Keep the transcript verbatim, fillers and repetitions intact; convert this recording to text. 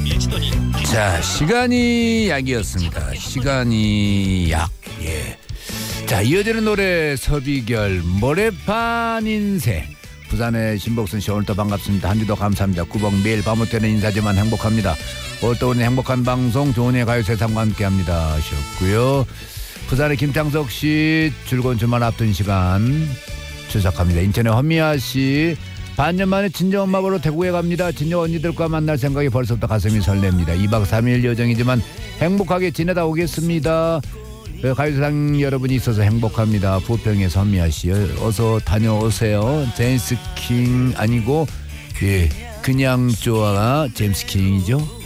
자, 시간이 약이었습니다. 시간이 약. 예. 자, 이어지는 노래 서비결 모래판 인생. 부산의 신복순 씨 오늘도 반갑습니다. 한 주도 감사합니다. 구봉 매일 밤을 때는 인사지만 행복합니다. 오늘도 오늘 행복한 방송 조은의 가요세상과 함께합니다 하셨고요. 부산의 김창석 씨 즐거운 주말 앞둔 시간 출석합니다. 인천의 허미아 씨 반년 만에 친정엄마 보러 태국에 갑니다. 친정 언니들과 만날 생각이 벌써부터 가슴이 설렙니다. 이박 삼일 여정이지만 행복하게 지내다 오겠습니다. 가요세상 여러분이 있어서 행복합니다. 부평의 선미아 씨 어서 다녀오세요. 제임스 킹 아니고 예, 그냥 좋아 제임스 킹이죠.